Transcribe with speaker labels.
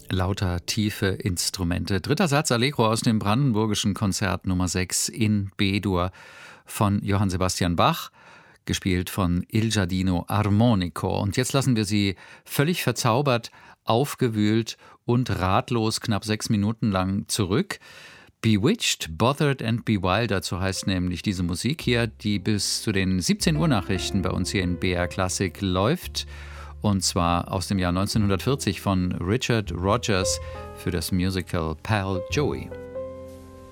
Speaker 1: Lauter tiefe Instrumente. Dritter Satz Allegro aus dem Brandenburgischen Konzert Nummer 6 in B-Dur von Johann Sebastian Bach, gespielt von Il Giardino Armonico. Und jetzt lassen wir Sie völlig verzaubert, aufgewühlt und ratlos knapp 6 Minuten lang zurück. Bewitched, Bothered and Bewildered, so heißt nämlich diese Musik hier, die bis zu den 17 Uhr Nachrichten bei uns hier in BR Classic läuft. Und zwar aus dem Jahr 1940 von Richard Rodgers für das Musical Pal Joey.